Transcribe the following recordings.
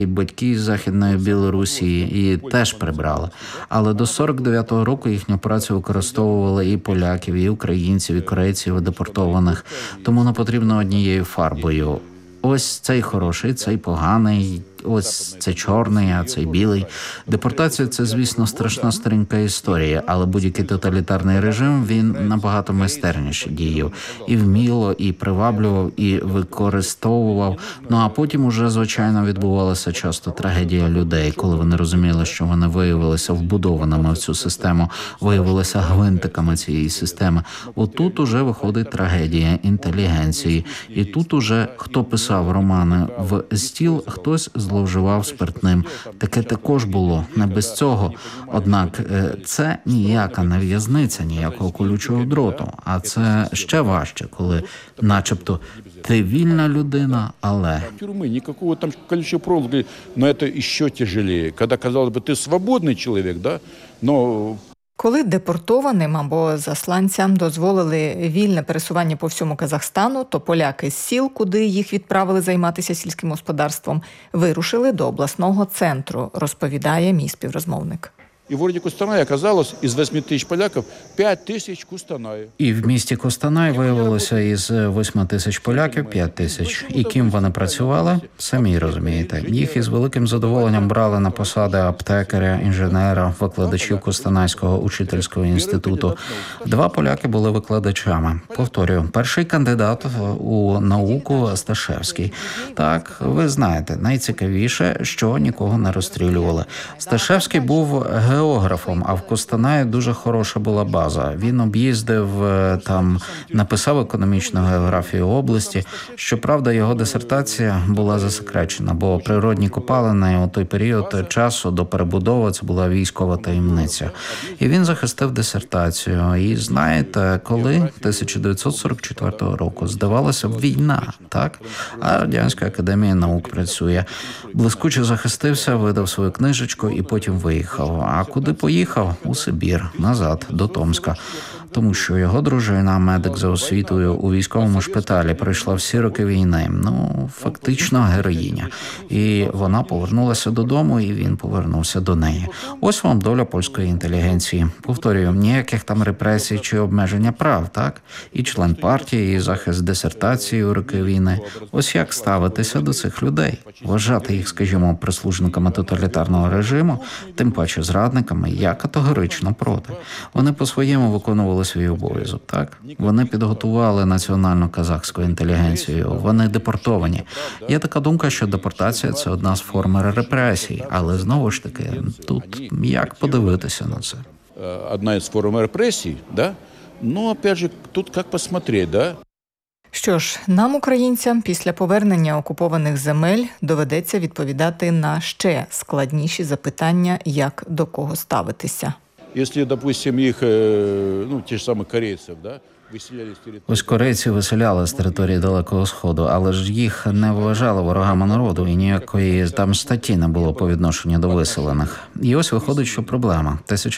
І батьки з Західної Білорусі її теж прибрали. Але до 49-го року їхню працю використовували і поляків, і українців, і корейців, і депортованих. Тому не потрібно однією фарбою. Ось цей хороший, цей поганий, ось це чорний, а цей білий. Депортація – це, звісно, страшна старенька історія, але будь-який тоталітарний режим, він набагато майстерніше діяв. І вміло, і приваблював, і використовував. Ну, а потім уже, звичайно, відбувалася часто трагедія людей, коли вони розуміли, що вони виявилися вбудованими в цю систему, виявилися гвинтиками цієї системи. Отут уже виходить трагедія інтелігенції. І тут уже хто писав романи в стіл, хтось зловживав спиртним. Таке також було, не без цього. Однак це ніяка не в'язниця, ніякого колючого дроту. А це ще важче, коли начебто ти вільна людина, але... Тюрьмы, никакого там колючего провода, но это еще тяжелее. Когда, казалось бы, ты свободный человек, да, но... Коли депортованим або засланцям дозволили вільне пересування по всьому Казахстану, то поляки з сіл, куди їх відправили займатися сільським господарством, вирушили до обласного центру, розповідає мій співрозмовник. И в городе Кустанай оказалось из 8 тысяч поляков 5 тысяч Кустанаев. І в місті Костанай виявилося із 8 тисяч поляків 5 тисяч. І ким вони працювали? Самі розумієте. Їх із великим задоволенням брали на посади аптекаря, інженера, викладачів Костанайського учительського інституту. 2 поляки були викладачами. Повторюю, перший кандидат у науку Сташевський. Так, ви знаєте, найцікавіше, що нікого не розстрілювали. Сташевський був географом, а в Костанаї дуже хороша була база. Він об'їздив там, написав економічну географію області. Щоправда, його дисертація була засекречена, бо природні копалини у той період часу до перебудови це була військова таємниця. І він захистив дисертацію. І знаєте, коли 1944 року здавалося війна, так? А Радянська академія наук працює. Блискуче захистився, видав свою книжечку і потім виїхав. А куди поїхав? У Сибір, назад, до Томська. Тому що його дружина, медик за освітою у військовому шпиталі, пройшла всі роки війни. Ну, фактично героїня. І вона повернулася додому, і він повернувся до неї. Ось вам доля польської інтелігенції. Повторюю, ніяких там репресій чи обмеження прав, так? І член партії, і захист дисертації у роки війни. Ось як ставитися до цих людей? Вважати їх, скажімо, прислужниками тоталітарного режиму, тим паче зрадниками, я категорично проти. Вони по-своєму виконували свій обов'язок, так? Вони підготували національну казахську інтелігенцію, вони депортовані. Є така думка, що депортація – це одна з форм репресій, але знову ж таки, тут як подивитися на це? Одна із форм репресій, да? Ну, опять же, тут як посмотреть, да? Що ж, нам, українцям, після повернення окупованих земель доведеться відповідати на ще складніші запитання, як до кого ставитися. Якщо, допустим, їх, ті ж самі корейців, да? Ось корейці виселяли з території Далекого Сходу, але ж їх не вважали ворогами народу, і ніякої там статті не було по відношенню до виселених. І ось виходить, що проблема.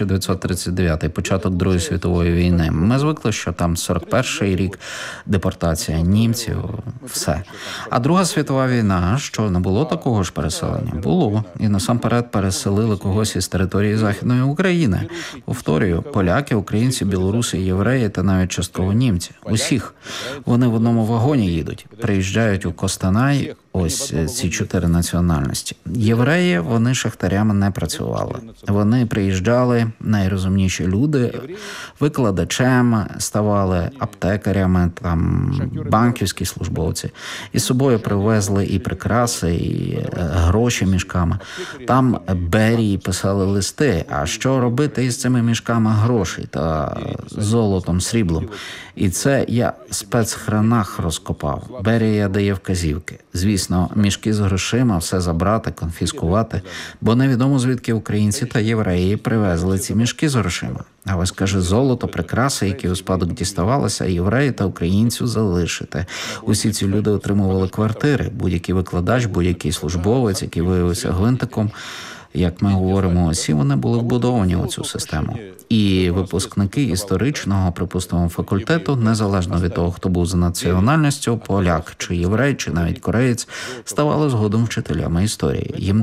1939, початок Другої світової війни. Ми звикли, що там 41-й рік, депортація німців, все. А Друга світова війна, що не було такого ж переселення? Було. І насамперед переселили когось із території Західної України. Повторюю, поляки, українці, білоруси, євреї та навіть частково німці. Усіх. Вони в одному вагоні їдуть. Приїжджають у Костанай, ось ці 4 національності. Євреї, вони шахтарями не працювали. Вони приїжджали, найрозумніші люди, викладачем ставали, аптекарями, там, банківські службовці. І з собою привезли і прикраси, і гроші мішками. Там берії писали листи. А що робити із цими мішками грошей та золотом, сріблом? І це я в спецхранах розкопав. Берія дає вказівки. Звісно, мішки з грошима, все забрати, конфіскувати, бо невідомо звідки українці та євреї привезли ці мішки з грошима. А ось, каже, золото, прикраси, які у спадок діставалися, євреї та українцю залишити. Усі ці люди отримували квартири, будь-який викладач, будь-який службовець, який виявився гвинтиком, Як ми говоримо, усі вони були вбудовані у цю систему. І випускники історичного, припустимо, факультету, незалежно від того, хто був за національністю, поляк чи єврей, чи навіть кореєць, ставали згодом вчителями історії. Їм